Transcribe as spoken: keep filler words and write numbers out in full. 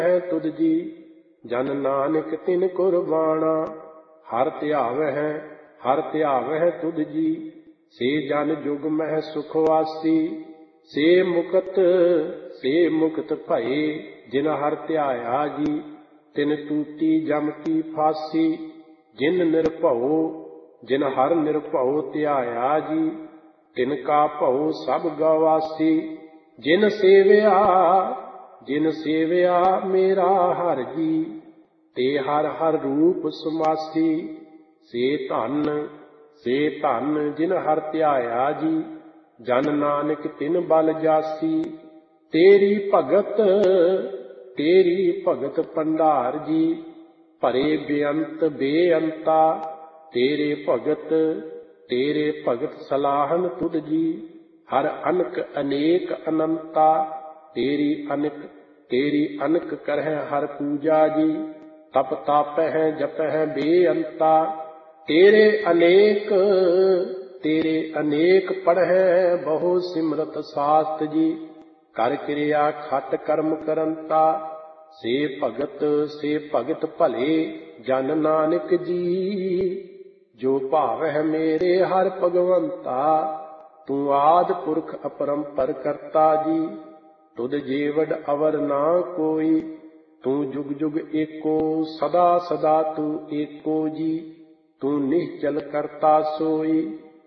ਹੈ ਤੁਧ ਜੀ। ਜਨ ਨਾਨਕ ਤਿਨ ਕੁਰਬਾਣਾ, ਹਰ ਧਿਆਵਹਿ ਹਰ ਧਿਆਵਹਿ ਤੁਧ ਜੀ। ਸੇ ਜਨ ਜੁਗ ਮਹਿ ਸੁਖ ਵਾਸੀ, ਸੇ ਮੁਕਤ ਸੇ ਮੁਕਤ ਭਏ। ਜਿਨ ਹਰ ਧਿਆਇਆ ਜੀ, ਤਿਨ ਟੂਟੀ ਜਮ ਕੀ ਫਾਸੀ। ਜਿਨ ਨਿਰਭਉ ਜਿਨ ਹਰ ਨਿਰਭਉ ਧਿਆਇਆ ਜੀ, ਤਿਨ ਕਾ ਭਉ ਸਭ ਗਵਾਸੀ। ਜਿਨ ਸੇਵਿਆ ਜਿਨ ਸੇਵਿਆ ਮੇਰਾ ਹਰਿ ਜੀ, ਤੇ ਹਰ ਹਰ ਰੂਪ ਸਮਾਸੀ। ਸੇ ਧਨ ਸੇ ਧਨ ਜਿਨ ਹਰ ਧਿਆਇਆ ਜੀ, ਜਨ ਨਾਨਕ ਤਿਨ ਬਲ ਜਾਸੀ। ਤੇਰੀ ਭਗਤ ਤੇਰੀ ਭਗਤ ਭੰਡਾਰ ਜੀ, ਭਰੇ ਬੇਅੰਤ ਬੇਅੰਤਾ। ਤੇਰੇ ਭਗਤ ਤੇਰੇ ਭਗਤ ਸਲਾਹਨ ਤੁਧ ਜੀ, ਹਰ ਅਨਕ ਅਨੇਕ ਅਨੰਤਾ। ਤੇਰੀ ਅਨਕ ਤੇਰੀ ਅਨਕ ਕਰਹਿ ਹਰ ਪੂਜਾ ਜੀ, ਤਪ ਤਾਪਹਿ ਜਪਹਿ ਬੇਅੰਤਾ। ਤੇਰੇ ਅਨੇਕ ਤੇਰੇ ਅਨੇਕ ਪੜ੍ਹੈ ਬਹੁ ਸਿਮਰਤ ਸਾਸਤ ਜੀ, ਕਰ ਕਿਰਿਆ ਖਟ ਕਰਮ ਕਰੰਤਾ। ਸੇ ਭਗਤ ਸੇ ਭਗਤ ਭਲੇ ਜਨ ਨਾਨਕ ਜੀ, ਜੋ ਭਾਵਹਿ ਮੇਰੇ ਹਰਿ ਭਗਵੰਤਾ। ਤੂੰ ਆਦਿ ਪੁਰਖ ਅਪਰੰਪਰ ਕਰਤਾ ਜੀ, ਤੁਧ ਜੀਵੜ ਅਵਰ ਨਾ ਕੋਈ। ਤੂੰ ਜੁਗ ਜੁਗ ਏਕੋ ਸਦਾ ਸਦਾ ਤੂੰ ਏਕੋ ਜੀ, ਤੂੰ ਨਿਹਚਲ ਕਰਤਾ ਸੋਈ।